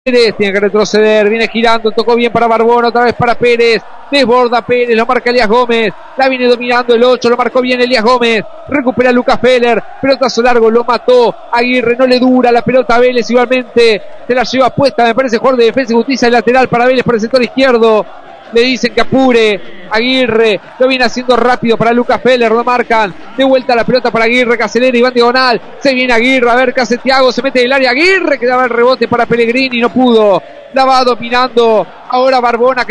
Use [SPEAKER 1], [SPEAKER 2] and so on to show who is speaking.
[SPEAKER 1] Pérez tiene que retroceder, viene girando, tocó bien para Barbón, otra vez para Pérez, desborda Pérez, lo marca Elías Gómez, la viene dominando el 8, lo marcó bien Elías Gómez, recupera Lucas Feller, pelotazo largo, lo mató Aguirre, no le dura la pelota a Vélez, igualmente se la lleva puesta, me parece jugador de Defensa y Justicia, el lateral para Vélez por el sector izquierdo, le dicen que apure, Aguirre lo viene haciendo rápido para Lucas Feller, lo marcan, de vuelta la pelota para Aguirre, que acelera y va en diagonal, se viene Aguirre, a ver qué hace Thiago, se mete en el área, Aguirre que daba el rebote para Pellegrini, no pudo, la va dominando ahora Barbona.